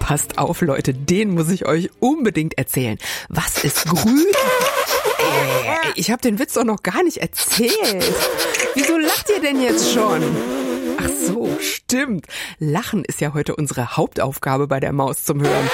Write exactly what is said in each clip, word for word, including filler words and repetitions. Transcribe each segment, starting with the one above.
Passt auf, Leute, den muss ich euch unbedingt erzählen. Was ist grün? Äh, ich habe den Witz doch noch gar nicht erzählt. Wieso lacht ihr denn jetzt schon? Ach so, stimmt. Lachen ist ja heute unsere Hauptaufgabe bei der Maus zum Hören.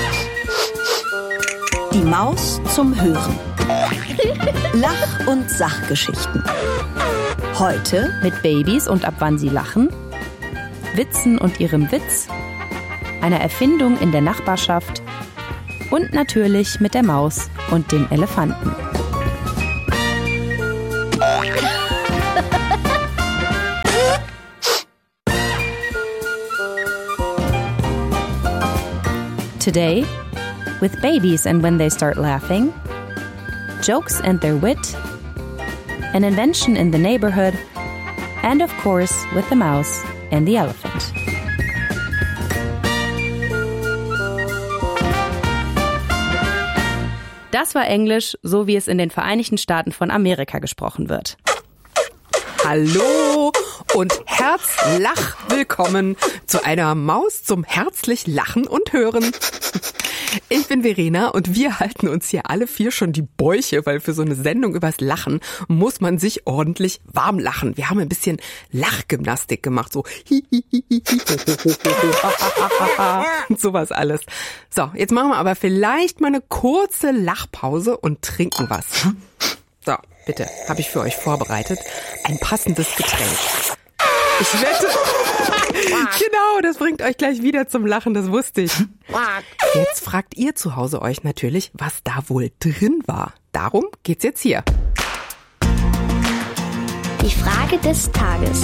Die Maus zum Hören. Lach- und Sachgeschichten. Heute mit Babys und ab wann sie lachen, Witzen und ihrem Witz, einer Erfindung in der Nachbarschaft und natürlich mit der Maus und dem Elefanten. Today, with babies and when they start laughing, jokes and their wit, an invention in the neighborhood, and of course with the mouse and the elephant. Das war Englisch, so wie es in den Vereinigten Staaten von Amerika gesprochen wird. Hallo und herzlach willkommen zu einer Maus zum herzlich Lachen und Hören. Ich bin Verena und wir halten uns hier alle vier schon die Bäuche, weil für so eine Sendung übers Lachen muss man sich ordentlich warm lachen. Wir haben ein bisschen Lachgymnastik gemacht, so und sowas alles. So, jetzt machen wir aber vielleicht mal eine kurze Lachpause und trinken was. So, bitte, habe ich für euch vorbereitet. Ein passendes Getränk. Ich wette, genau, das bringt euch gleich wieder zum Lachen, das wusste ich. Jetzt fragt ihr zu Hause euch natürlich, was da wohl drin war. Darum geht's jetzt hier. Die Frage des Tages.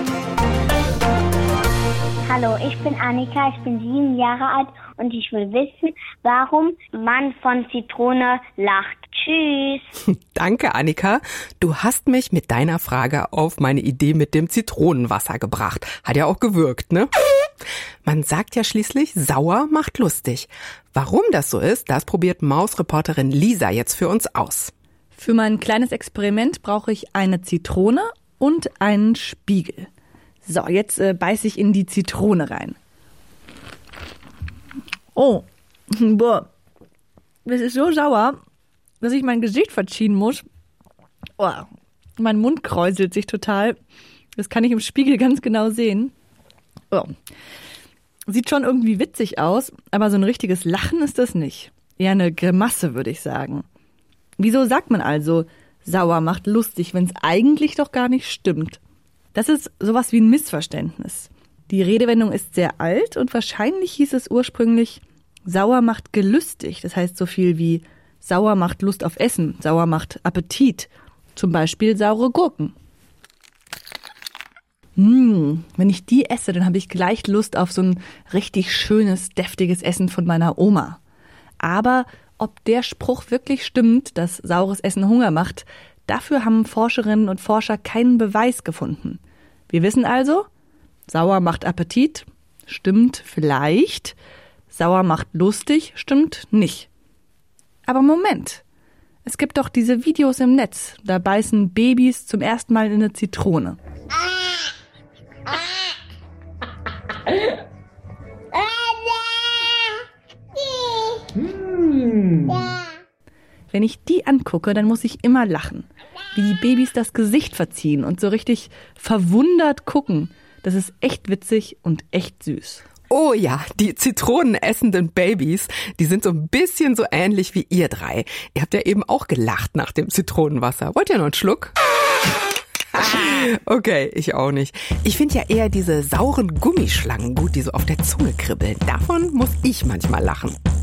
Hallo, ich bin Annika, ich bin sieben Jahre alt und ich will wissen, warum man von Zitrone lacht. Tschüss. Danke, Annika. Du hast mich mit deiner Frage auf meine Idee mit dem Zitronenwasser gebracht. Hat ja auch gewirkt, ne? Man sagt ja schließlich, sauer macht lustig. Warum das so ist, das probiert Mausreporterin Lisa jetzt für uns aus. Für mein kleines Experiment brauche ich eine Zitrone und einen Spiegel. So, jetzt äh, beiße ich in die Zitrone rein. Oh, boah, das ist so sauer, dass ich mein Gesicht verziehen muss. Oh, mein Mund kräuselt sich total. Das kann ich im Spiegel ganz genau sehen. Oh. Sieht schon irgendwie witzig aus, aber so ein richtiges Lachen ist das nicht. Eher eine Grimasse, würde ich sagen. Wieso sagt man also, sauer macht lustig, wenn es eigentlich doch gar nicht stimmt? Das ist sowas wie ein Missverständnis. Die Redewendung ist sehr alt und wahrscheinlich hieß es ursprünglich, sauer macht gelüstig. Das heißt so viel wie sauer macht Lust auf Essen, sauer macht Appetit. Zum Beispiel saure Gurken. Mmh, wenn ich die esse, dann habe ich gleich Lust auf so ein richtig schönes, deftiges Essen von meiner Oma. Aber ob der Spruch wirklich stimmt, dass saures Essen Hunger macht, dafür haben Forscherinnen und Forscher keinen Beweis gefunden. Wir wissen also, sauer macht Appetit, stimmt vielleicht, sauer macht lustig, stimmt nicht. Aber Moment, es gibt doch diese Videos im Netz, da beißen Babys zum ersten Mal in eine Zitrone. Wenn ich die angucke, dann muss ich immer lachen, wie die Babys das Gesicht verziehen und so richtig verwundert gucken. Das ist echt witzig und echt süß. Oh ja, die zitronenessenden Babys, die sind so ein bisschen so ähnlich wie ihr drei. Ihr habt ja eben auch gelacht nach dem Zitronenwasser. Wollt ihr noch einen Schluck? Okay, ich auch nicht. Ich finde ja eher diese sauren Gummischlangen gut, die so auf der Zunge kribbeln. Davon muss ich manchmal lachen.